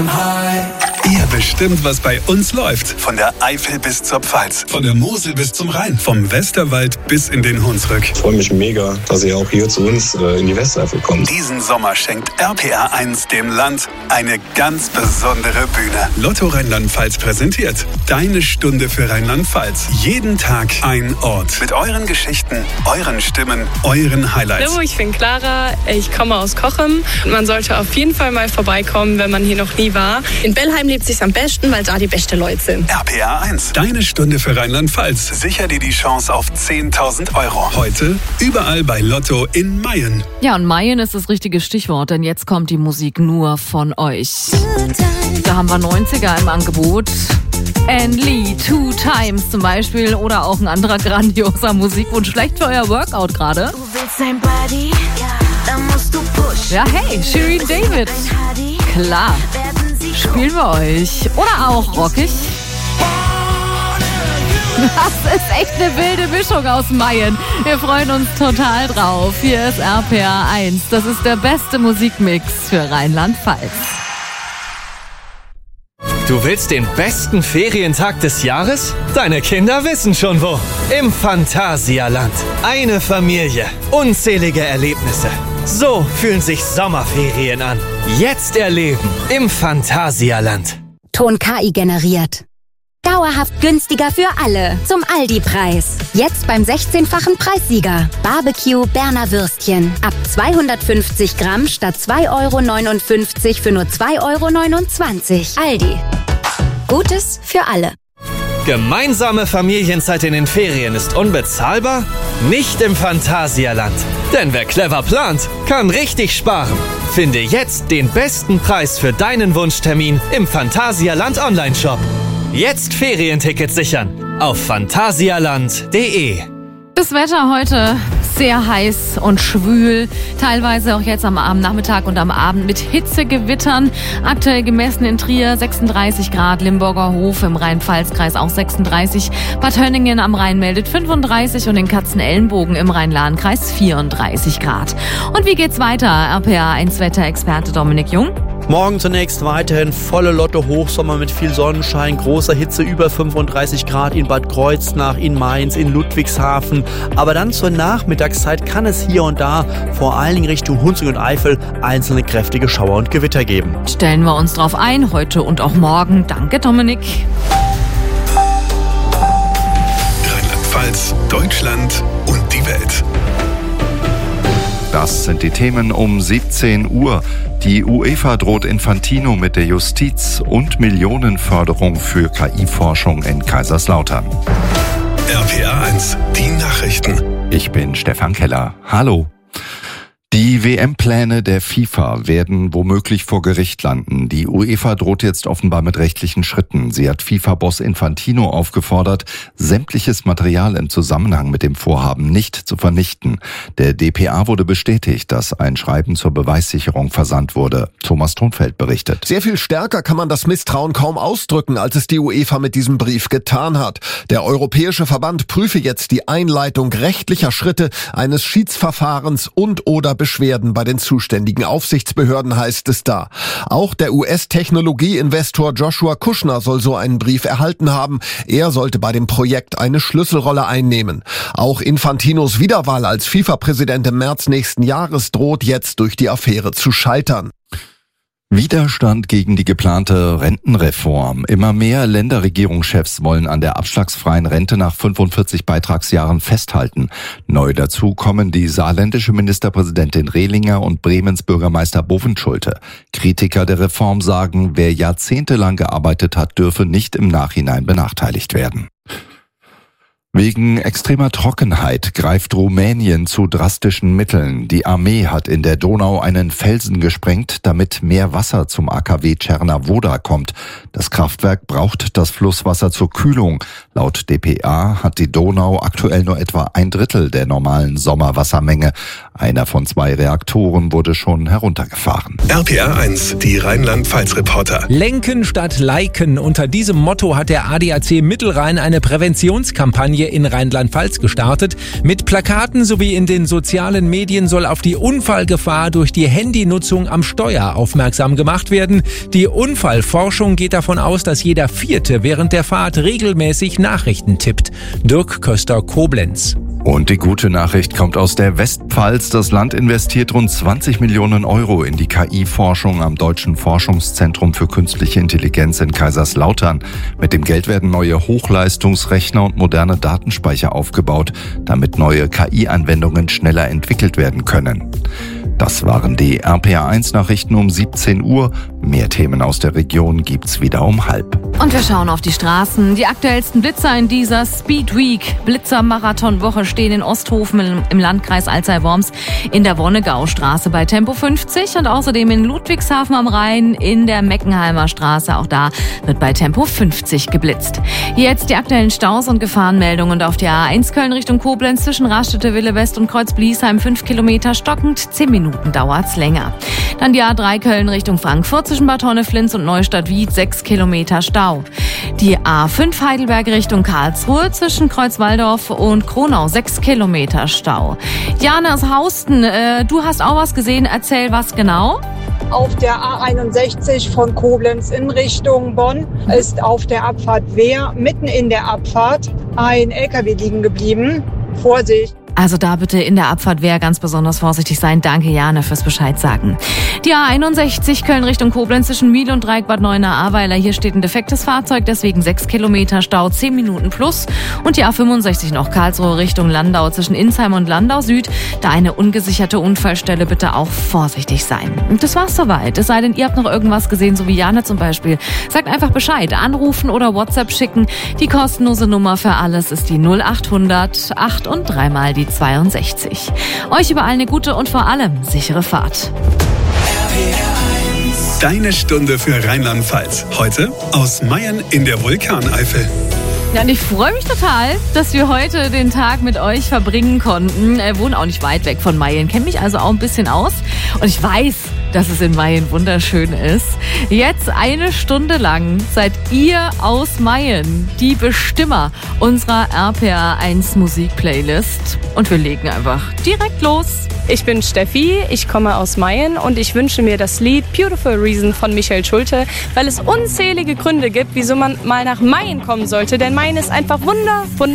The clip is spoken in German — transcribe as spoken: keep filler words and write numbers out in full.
Ihr bestimmt, was bei uns läuft. Von der Eifel bis zur Pfalz. Von der Mosel bis zum Rhein. Vom Westerwald bis in den Hunsrück. Ich freue mich mega, dass ihr auch hier zu uns äh, in die Westeifel kommt. Diesen Sommer schenkt R P R eins dem Land eine ganz besondere Bühne. Lotto Rheinland-Pfalz präsentiert Deine Stunde für Rheinland-Pfalz. Jeden Tag ein Ort. Mit euren Geschichten, euren Stimmen, euren Highlights. Hallo, ich bin Clara. Ich komme aus Cochem. Man sollte auf jeden Fall mal vorbeikommen, wenn man hier noch nie war. In Bellheim lebt sich's am besten, weil da die beste Leute sind. R P R eins. Deine Stunde für Rheinland-Pfalz. Sicher dir die Chance auf zehntausend Euro. Heute überall bei Lotto in Mayen. Ja, und Mayen ist das richtige Stichwort, denn jetzt kommt die Musik nur von euch. Da haben wir neunziger im Angebot. Anne Lee, Two Times zum Beispiel, oder auch ein anderer grandioser Musikwunsch. Vielleicht für euer Workout gerade. Du willst sein Body, dann musst du pushen. Ja, hey, Shirin David. Klar. Spielen wir euch. Oder auch rockig. Das ist echt eine wilde Mischung aus Mayen. Wir freuen uns total drauf. Hier ist R P R eins. Das ist der beste Musikmix für Rheinland-Pfalz. Du willst den besten Ferientag des Jahres? Deine Kinder wissen schon wo. Im Phantasialand. Eine Familie. Unzählige Erlebnisse. So fühlen sich Sommerferien an. Jetzt erleben im Phantasialand. Ton K I generiert. Dauerhaft günstiger für alle. Zum Aldi-Preis. Jetzt beim sechzehnfachen Preissieger. Barbecue Berner Würstchen. Ab zweihundertfünfzig Gramm statt zwei Euro neunundfünfzig für nur zwei Euro neunundzwanzig. Aldi. Gutes für alle. Gemeinsame Familienzeit in den Ferien ist unbezahlbar? Nicht im Phantasialand. Denn wer clever plant, kann richtig sparen. Finde jetzt den besten Preis für deinen Wunschtermin im Phantasialand Online-Shop. Jetzt Ferientickets sichern auf phantasialand punkt de. Das Wetter heute sehr heiß und schwül, teilweise auch jetzt am Nachmittag und am Abend mit Hitzegewittern. Aktuell gemessen in Trier sechsunddreißig Grad, Limburger Hof im Rhein-Pfalz-Kreis auch sechsunddreißig, Bad Hönningen am Rhein meldet fünfunddreißig und in Katzenelnbogen im Rhein-Lahn-Kreis vierunddreißig Grad. Und wie geht's weiter? R P R eins Wetterexperte Dominik Jung. Morgen zunächst weiterhin volle Lotte Hochsommer mit viel Sonnenschein, großer Hitze über fünfunddreißig Grad in Bad Kreuznach, in Mainz, in Ludwigshafen. Aber dann zur Nachmittagszeit kann es hier und da, vor allen Dingen Richtung Hunsrück und Eifel, einzelne kräftige Schauer und Gewitter geben. Stellen wir uns drauf ein, heute und auch morgen. Danke, Dominik. Rheinland-Pfalz, Deutschland und die Welt. Das sind die Themen um siebzehn Uhr. Die UEFA droht Infantino mit der Justiz und Millionenförderung für K I-Forschung in Kaiserslautern. R P R eins, die Nachrichten. Ich bin Stefan Keller. Hallo. Die W M-Pläne der FIFA werden womöglich vor Gericht landen. Die UEFA droht jetzt offenbar mit rechtlichen Schritten. Sie hat FIFA-Boss Infantino aufgefordert, sämtliches Material im Zusammenhang mit dem Vorhaben nicht zu vernichten. Der D P A wurde bestätigt, dass ein Schreiben zur Beweissicherung versandt wurde. Thomas Thunfeld berichtet. Sehr viel stärker kann man das Misstrauen kaum ausdrücken, als es die UEFA mit diesem Brief getan hat. Der Europäische Verband prüfe jetzt die Einleitung rechtlicher Schritte eines Schiedsverfahrens und oder Beschwerden bei den zuständigen Aufsichtsbehörden, heißt es da. Auch der U S-Technologie-Investor Joshua Kushner soll so einen Brief erhalten haben. Er sollte bei dem Projekt eine Schlüsselrolle einnehmen. Auch Infantinos Wiederwahl als FIFA-Präsident im März nächsten Jahres droht jetzt durch die Affäre zu scheitern. Widerstand gegen die geplante Rentenreform. Immer mehr Länderregierungschefs wollen an der abschlagsfreien Rente nach fünfundvierzig Beitragsjahren festhalten. Neu dazu kommen die saarländische Ministerpräsidentin Rehlinger und Bremens Bürgermeister Bovenschulte. Kritiker der Reform sagen, wer jahrzehntelang gearbeitet hat, dürfe nicht im Nachhinein benachteiligt werden. Wegen extremer Trockenheit greift Rumänien zu drastischen Mitteln. Die Armee hat in der Donau einen Felsen gesprengt, damit mehr Wasser zum A K W Czerna-Woda kommt. Das Kraftwerk braucht das Flusswasser zur Kühlung. Laut D P A hat die Donau aktuell nur etwa ein Drittel der normalen Sommerwassermenge. Einer von zwei Reaktoren wurde schon heruntergefahren. R P R eins, die Rheinland-Pfalz-Reporter. Lenken statt Liken. Unter diesem Motto hat der A D A C Mittelrhein eine Präventionskampagne Kampagne in Rheinland-Pfalz gestartet. Mit Plakaten sowie in den sozialen Medien soll auf die Unfallgefahr durch die Handynutzung am Steuer aufmerksam gemacht werden. Die Unfallforschung geht davon aus, dass jeder Vierte während der Fahrt regelmäßig Nachrichten tippt. Dirk Köster, Koblenz. Und die gute Nachricht kommt aus der Westpfalz. Das Land investiert rund zwanzig Millionen Euro in die K I-Forschung am Deutschen Forschungszentrum für künstliche Intelligenz in Kaiserslautern. Mit dem Geld werden neue Hochleistungsrechner und moderne Datenspeicher aufgebaut, damit neue K I-Anwendungen schneller entwickelt werden können. Das waren die R P R eins Nachrichten um siebzehn Uhr. Mehr Themen aus der Region gibt's wieder um halb. Und wir schauen auf die Straßen. Die aktuellsten Blitzer in dieser Speed Week. Blitzer-Marathon-Woche stehen in Osthofen im Landkreis Alzey-Worms in der Wonnegaustraße bei Tempo fünfzig und außerdem in Ludwigshafen am Rhein in der Meckenheimer Straße. Auch da wird bei Tempo fünfzig geblitzt. Jetzt die aktuellen Staus und Gefahrenmeldungen. Und auf der A eins Köln Richtung Koblenz zwischen Raststätte Wille West und Kreuz Bliesheim fünf Kilometer stockend. zehn Minuten dauert's länger. Dann die A drei Köln Richtung Frankfurt zwischen Bad Honneflins und Neustadt-Wied sechs Kilometer Stau. Die A fünf Heidelberg Richtung Karlsruhe zwischen Kreuzwaldorf und Kronau sechs Kilometer Stau. Jana aus Hausten, äh, du hast auch was gesehen. Erzähl, was genau? Auf der A einundsechzig von Koblenz in Richtung Bonn ist auf der Abfahrt Wehr mitten in der Abfahrt ein L K W liegen geblieben. Vorsicht! Also da bitte in der Abfahrt Wehr ganz besonders vorsichtig sein. Danke, Jana, fürs Bescheid sagen. Die A einundsechzig Köln Richtung Koblenz zwischen Miel und Dreieck Bad Neuenahr-Ahrweiler. Hier steht ein defektes Fahrzeug, deswegen sechs Kilometer Stau, zehn Minuten plus. Und die A fünfundsechzig noch Karlsruhe Richtung Landau zwischen Insheim und Landau Süd. Da eine ungesicherte Unfallstelle, bitte auch vorsichtig sein. Und das war's soweit. Es sei denn, ihr habt noch irgendwas gesehen, so wie Jana zum Beispiel. Sagt einfach Bescheid, anrufen oder WhatsApp schicken. Die kostenlose Nummer für alles ist die null achthundert acht und dreimal die zweiundsechzig. Euch überall eine gute und vor allem sichere Fahrt. Deine Stunde für Rheinland-Pfalz. Heute aus Mayen in der Vulkaneifel. Ja, und ich freue mich total, dass wir heute den Tag mit euch verbringen konnten. Wir wohnen auch nicht weit weg von Mayen, kenne mich also auch ein bisschen aus. Und ich weiß, dass es in Mayen wunderschön ist. Jetzt eine Stunde lang seid ihr aus Mayen die Bestimmer unserer R P R eins Musikplaylist. Und wir legen einfach direkt los. Ich bin Steffi, ich komme aus Mayen und ich wünsche mir das Lied Beautiful Reason von Michael Schulte, weil es unzählige Gründe gibt, wieso man mal nach Mayen kommen sollte. Denn Mayen ist einfach wunder, wunder